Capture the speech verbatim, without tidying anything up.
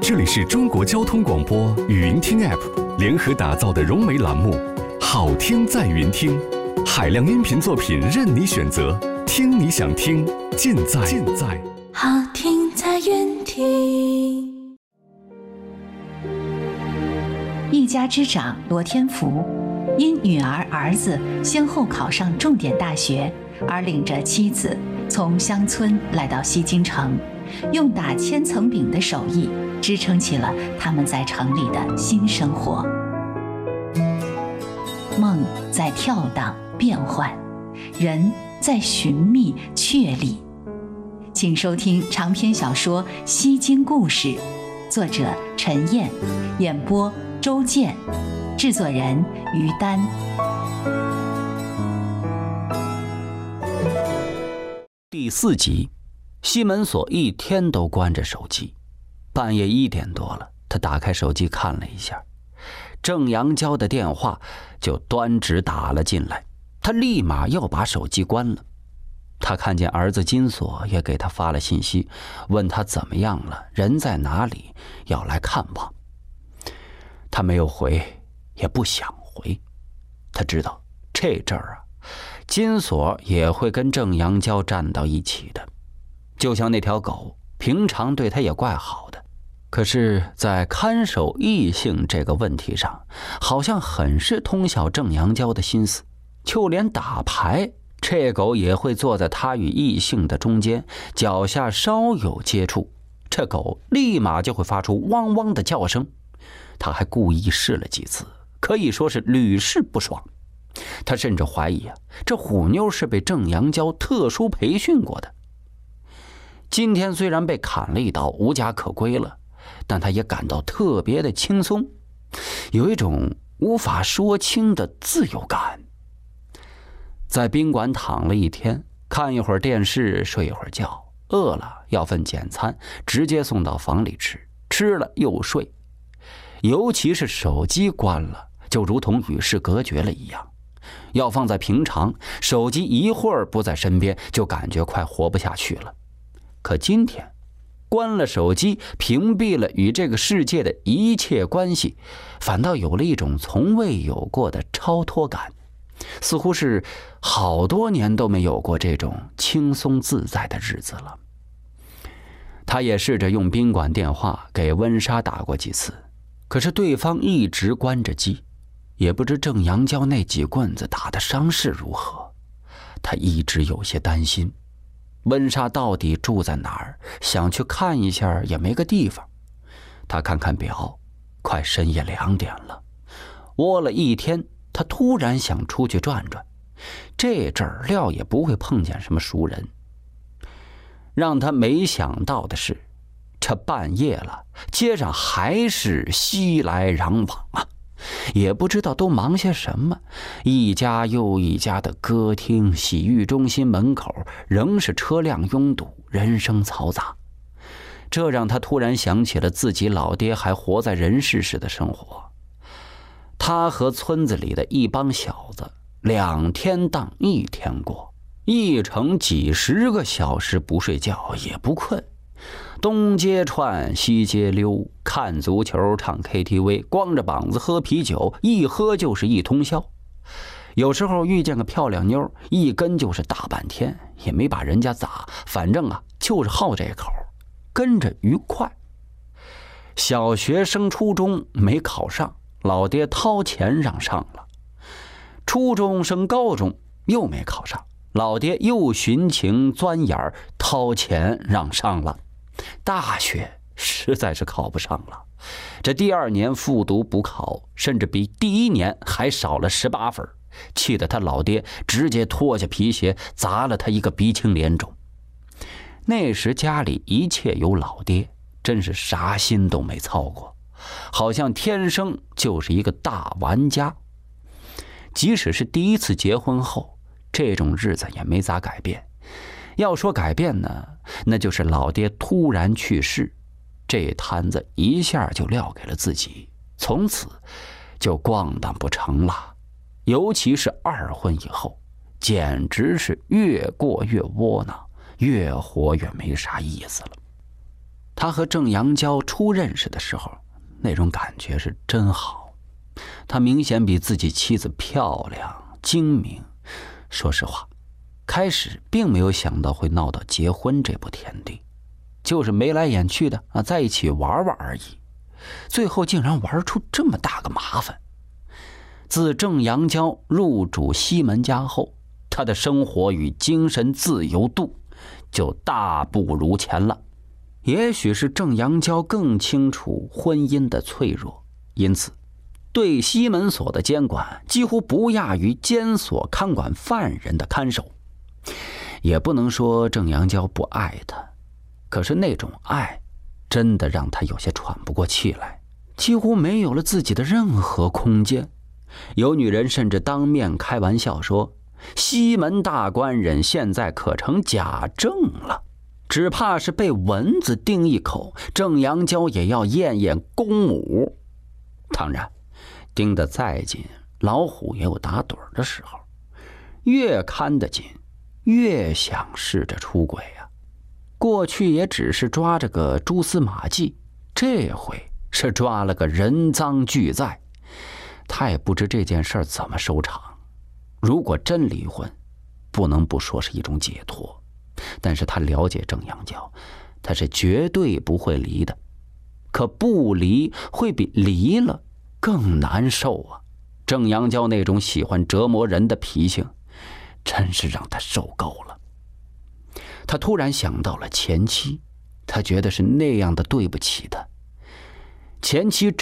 这里是中国交通广播语音听 App 联合打造的融媒栏目，好听在云听，海量音频作品任你选择，听你想听，尽在尽在好听在云听。 一家之长罗天福，因女儿儿子先后考上重点大学，而领着妻子从乡村来到西京城，用打千层饼的手艺支撑起了他们在城里的新生活。梦在跳荡变幻，人在寻觅确立。请收听长篇小说《西京故事》，作者陈燕，演播周健，制作人于丹。 第四集，西门锁一天都关着手机。半夜一点多了，他打开手机看了一下，郑阳娇的电话就端直打了进来，他立马又把手机关了。他看见儿子金锁也给他发了信息，问他怎么样了，人在哪里，要来看望。他没有回，也不想回。他知道这阵儿啊，金锁也会跟郑阳娇站到一起的，就像那条狗，平常对他也怪好的，可是在看守异性这个问题上，好像很是通晓郑阳娇的心思。就连打牌，这狗也会坐在他与异性的中间，脚下稍有接触，这狗立马就会发出汪汪的叫声。他还故意试了几次，可以说是屡试不爽。他甚至怀疑啊，这虎妞是被郑阳娇特殊培训过的。今天虽然被砍了一刀，无家可归了，但他也感到特别的轻松，有一种无法说清的自由感。在宾馆躺了一天，看一会儿电视，睡一会儿觉，饿了要份简餐，直接送到房里吃，吃了又睡。尤其是手机关了，就如同与世隔绝了一样。要放在平常，手机一会儿不在身边，就感觉快活不下去了。可今天关了手机，屏蔽了与这个世界的一切关系，反倒有了一种从未有过的超脱感，似乎是好多年都没有过这种轻松自在的日子了。他也试着用宾馆电话给温莎打过几次，可是对方一直关着机，也不知郑阳娇那几棍子打的伤势如何。他一直有些担心，温莎到底住在哪儿，想去看一下也没个地方。他看看表，快深夜两点了，窝了一天，他突然想出去转转，这阵儿料也不会碰见什么熟人。让他没想到的是，这半夜了，街上还是熙来攘往啊，也不知道都忙些什么，一家又一家的歌厅、洗浴中心门口仍是车辆拥堵，人声嘈杂。这让他突然想起了自己老爹还活在人世时的生活。他和村子里的一帮小子，两天当一天过，一整几十个小时不睡觉也不困，东街串西街溜，看足球唱 K T V， 光着膀子喝啤酒，一喝就是一通宵。有时候遇见个漂亮妞，一跟就是大半天，也没把人家咋，反正啊就是好这口，跟着愉快。小学升初中没考上，老爹掏钱让上了。初中升高中又没考上，老爹又寻情钻眼掏钱让上了。大学实在是考不上了，这第二年复读补考，甚至比第一年还少了十八分，气得他老爹直接脱下皮鞋砸了他一个鼻青脸肿。那时家里一切有老爹，真是啥心都没操过，好像天生就是一个大玩家。即使是第一次结婚后，这种日子也没咋改变。要说改变呢，那就是老爹突然去世，这摊子一下就撂给了自己，从此就咣当不成了。尤其是二婚以后，简直是越过越窝囊，越活越没啥意思了。 他和郑阳娇初认识的时候，那种感觉是真好。他明显比自己妻子漂亮精明。说实话，开始并没有想到会闹到结婚这步田地，就是眉来眼去的啊，在一起玩玩而已。最后竟然玩出这么大个麻烦。自郑阳娇入主西门家后，他的生活与精神自由度就大不如前了。也许是郑阳娇更清楚婚姻的脆弱，因此对西门所的监管几乎不亚于监所看管犯人的看守。也不能说郑阳娇不爱他，可是那种爱真的让他有些喘不过气来，几乎没有了自己的任何空间。有女人甚至当面开玩笑说，西门大官人现在可成假证了，只怕是被蚊子叮一口，郑阳娇也要验验公母。当然盯得再紧，老虎也有打盹的时候，越看得紧越想试着出轨啊。过去也只是抓着个蛛丝马迹，这回是抓了个人赃俱在。他也不知这件事怎么收场。如果真离婚，不能不说是一种解脱，但是他了解郑阳娇，他是绝对不会离的。可不离会比离了更难受啊！郑阳娇那种喜欢折磨人的脾性，真是让他受够了。他突然想到了前妻，他觉得是那样的对不起他。前妻